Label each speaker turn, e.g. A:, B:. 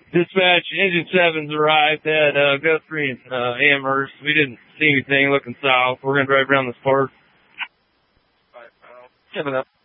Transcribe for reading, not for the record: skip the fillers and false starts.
A: Dispatch, Engine 7's arrived at Guthrie and Amherst. We didn't see anything looking south. We're going to drive around this park.
B: 7 up.